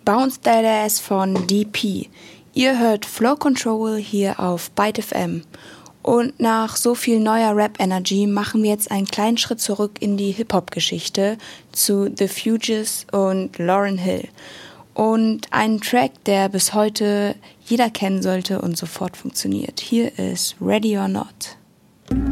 Bounce That Ass von DP. Ihr hört Flow Control hier auf Byte FM. Und nach so viel neuer Rap-Energy machen wir jetzt einen kleinen Schritt zurück in die Hip-Hop-Geschichte zu The Fugees und Lauryn Hill. Und einen Track, der bis heute jeder kennen sollte und sofort funktioniert. Hier ist Ready or Not.